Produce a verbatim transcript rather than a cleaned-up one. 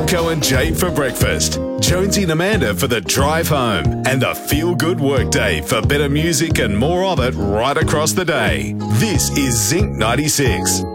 Co and Jade for breakfast, Jonesy and Amanda for the drive home, and the feel-good workday for better music and more of it right across the day. This is Zinc ninety-six.